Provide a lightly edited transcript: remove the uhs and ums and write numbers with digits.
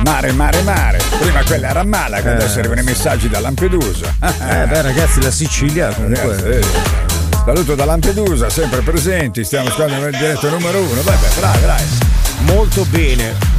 Mare. Prima quella era Malaga, adesso arrivano i messaggi da Lampedusa. Beh, ragazzi, la Sicilia comunque. Saluto da Lampedusa, sempre presenti. Stiamo ascoltando il diretto numero 1. Vabbè, bravi. Molto bene.